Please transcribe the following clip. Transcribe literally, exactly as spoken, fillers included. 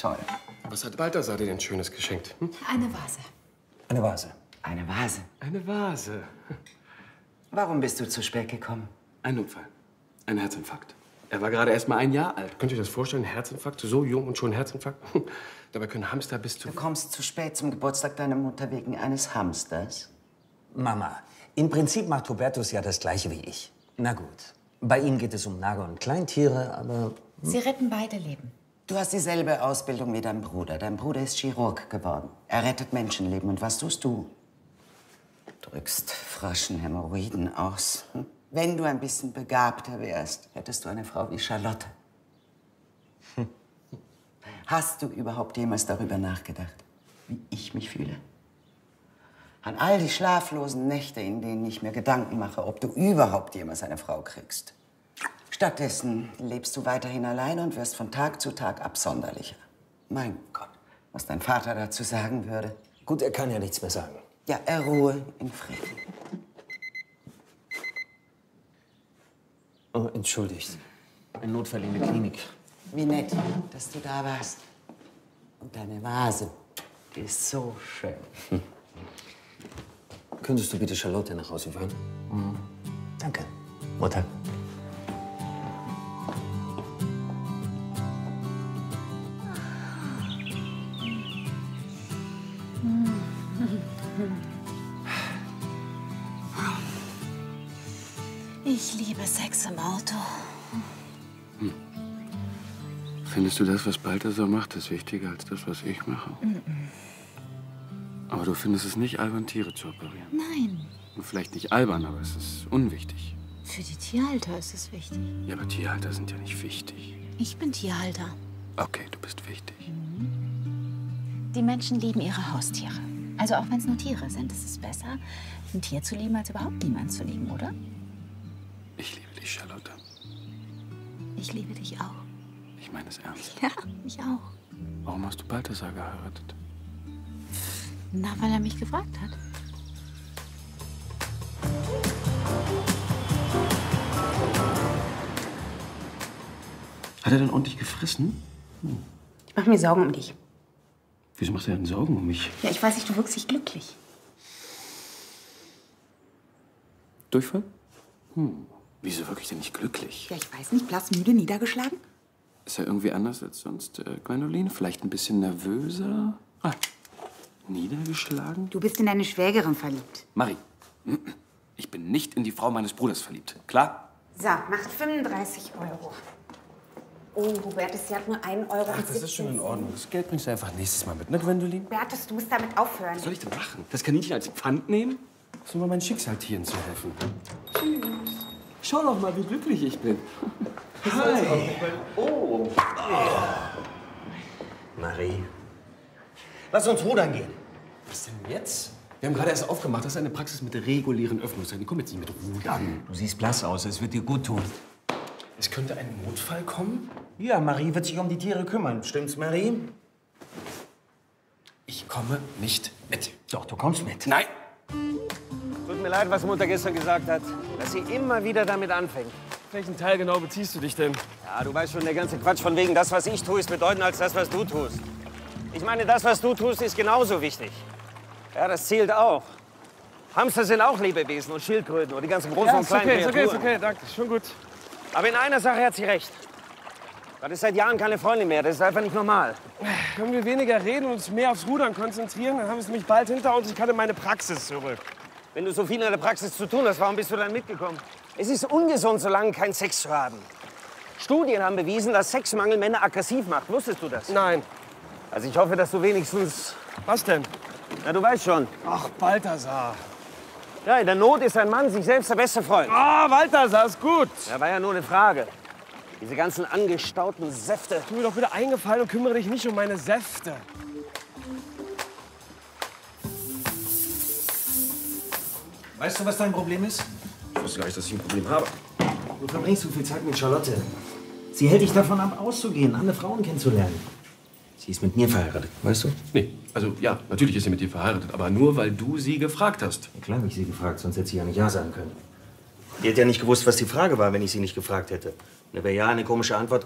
Toll. Was hat Balthasar dir denn Schönes geschenkt? Hm? Eine Vase. Eine Vase. Eine Vase. Eine Vase. Warum bist du zu spät gekommen? Ein Notfall. Ein Herzinfarkt. Er war gerade erst mal ein Jahr alt. Könnt ihr euch das vorstellen? Herzinfarkt? So jung und schon Herzinfarkt? Dabei können Hamster bis zu... Du kommst zu spät zum Geburtstag deiner Mutter wegen eines Hamsters? Mama, im Prinzip macht Hubertus ja das Gleiche wie ich. Na gut, bei ihm geht es um Nager- und Kleintiere, aber... Sie retten beide Leben. Du hast dieselbe Ausbildung wie dein Bruder. Dein Bruder ist Chirurg geworden. Er rettet Menschenleben. Und was tust du? Drückst Froschen Hämorrhoiden aus. Hm? Wenn du ein bisschen begabter wärst, hättest du eine Frau wie Charlotte. Hm. Hast du überhaupt jemals darüber nachgedacht, wie ich mich fühle? An all die schlaflosen Nächte, in denen ich mir Gedanken mache, ob du überhaupt jemals eine Frau kriegst. Stattdessen lebst du weiterhin allein und wirst von Tag zu Tag absonderlicher. Mein Gott, was dein Vater dazu sagen würde. Gut, er kann ja nichts mehr sagen. Ja, er ruhe in Frieden. Oh, entschuldigt. Ein Notfall in der Klinik. Wie nett, dass du da warst. Und deine Vase, die ist so schön. Hm. Könntest du bitte Charlotte nach Hause fahren? Mhm. Danke, Mutter. Ich liebe Sex im Auto. Hm. Findest du das, was Balthasar macht, ist wichtiger als das, was ich mache? Mm-mm. Aber du findest es nicht albern, Tiere zu operieren? Nein. Und vielleicht nicht albern, aber es ist unwichtig. Für die Tierhalter ist es wichtig. Ja, aber Tierhalter sind ja nicht wichtig. Ich bin Tierhalter. Okay, du bist wichtig. Die Menschen lieben ihre Haustiere. Also auch wenn es nur Tiere sind, ist es besser, ein Tier zu lieben, als überhaupt niemanden zu lieben, oder? Ich liebe dich, Charlotte. Ich liebe dich auch. Ich meine es ernst. Ja, ich auch. Warum hast du Balthasar geheiratet? Na, weil er mich gefragt hat. Hat er denn ordentlich gefressen? Hm. Ich mache mir Sorgen um dich. Wieso machst du denn Sorgen um mich? Ja, ich weiß nicht, du wirkst nicht glücklich. Durchfall? Hm. Wieso wirklich denn nicht glücklich? Ja, ich weiß nicht, blass, müde, niedergeschlagen? Ist er irgendwie anders als sonst, äh, Gwendoline? Vielleicht ein bisschen nervöser? Ah, niedergeschlagen? Du bist in deine Schwägerin verliebt. Marie, ich bin nicht in die Frau meines Bruders verliebt. Klar? So, macht fünfunddreißig Euro. Oh, Hubertus, sie hat nur einen Euro. Ach, das ist schon in Ordnung. Das Geld bringst du einfach nächstes Mal mit, ne, Gwendoline? Hubertus, du musst damit aufhören. Was soll ich denn machen? Das Kaninchen als Pfand nehmen? Das ist nur mal mein Schicksaltieren zu helfen. Tschüss. Schau doch mal, wie glücklich ich bin. Hi. Oh. Marie. Lass uns rudern gehen. Was denn jetzt? Wir haben gerade erst aufgemacht. Das ist eine Praxis mit regulären Öffnungszeiten. Komm jetzt nicht mit Rudern. Du siehst blass aus. Es wird dir gut tun. Es könnte ein Notfall kommen? Ja, Marie wird sich um die Tiere kümmern. Stimmt's, Marie? Ich komme nicht mit. Doch, du kommst mit. Nein! Tut mir leid, was Mutter gestern gesagt hat, dass sie immer wieder damit anfängt. Welchen Teil genau beziehst du dich denn? Ja, du weißt schon, der ganze Quatsch von wegen, das, was ich tue, ist bedeutender als das, was du tust. Ich meine, das, was du tust, ist genauso wichtig. Ja, das zählt auch. Hamster sind auch Lebewesen und Schildkröten und die ganzen großen Ja, und ist kleinen okay, ist okay, ist Kreaturen. okay, danke, ist schon gut. Aber in einer Sache hat sie recht. Das ist seit Jahren keine Freundin mehr, das ist einfach nicht normal. Können wir weniger reden und uns mehr aufs Rudern konzentrieren? Dann haben wir es nämlich bald hinter uns. Ich kann in meine Praxis zurück. Wenn du so viel in der Praxis zu tun hast, warum bist du dann mitgekommen? Es ist ungesund, so lange keinen Sex zu haben. Studien haben bewiesen, dass Sexmangel Männer aggressiv macht. Wusstest du das? Nein. Also ich hoffe, dass du wenigstens... Was denn? Na, du weißt schon. Ach, Balthasar. Ja, in der Not ist ein Mann sich selbst der beste Freund. Ah, Balthasar, ist gut. Ja, war ja nur eine Frage. Diese ganzen angestauten Säfte. Tu mir doch bitte eingefallen und kümmere dich nicht um meine Säfte. Weißt du, was dein Problem ist? Ich wusste gar nicht, dass ich ein Problem habe. Du verbringst zu viel Zeit mit Charlotte. Sie hält dich davon ab, auszugehen, andere Frauen kennenzulernen. Sie ist mit mir verheiratet, weißt du? Nee, also ja, natürlich ist sie mit dir verheiratet, aber nur, weil du sie gefragt hast. Ja, klar habe ich sie gefragt, sonst hätte sie ja nicht Ja sagen können. Die hätte ja nicht gewusst, was die Frage war, wenn ich sie nicht gefragt hätte. Und da wäre ja eine komische Antwort